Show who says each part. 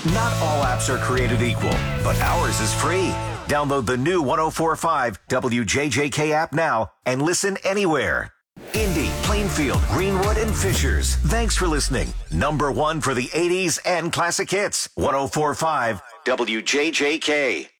Speaker 1: Not all apps are created equal, but ours is free. Download the new 104.5 WJJK app now and listen anywhere. Indy, Plainfield, Greenwood, and Fishers. Thanks for listening. Number one for the 80s and classic hits. 104.5 WJJK.